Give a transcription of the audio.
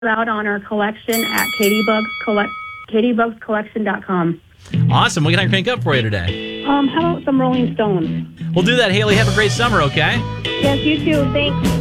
out on our collection at katiebugscollection.com. Awesome. What can I crank up for you today? How about some Rolling Stones? We'll do that, Haley. Have a great summer, okay? Yes, you too. Thanks.